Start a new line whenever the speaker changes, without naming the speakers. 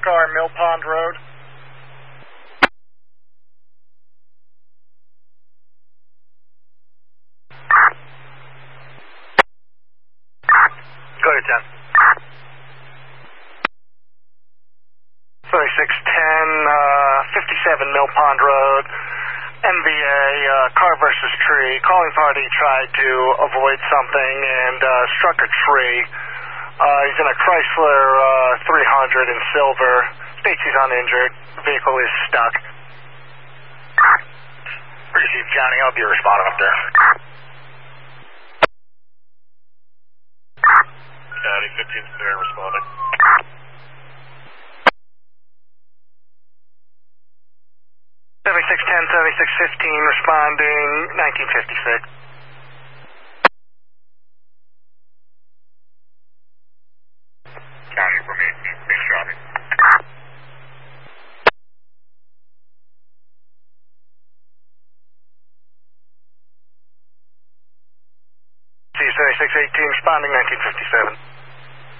NASCAR Mill Pond Road. Go ahead, 10. 3610, 57 Mill Pond Road. MVA, car versus tree. Calling party tried to avoid something and struck a tree. He's in a Chrysler 300 in silver. States he's uninjured. The vehicle is stuck. Receive Johnny, I'll be responding up there. County 15th there responding. Seventy-six 10, 7615 responding, 1956. County for me, shopping. C 7618 responding, 1957.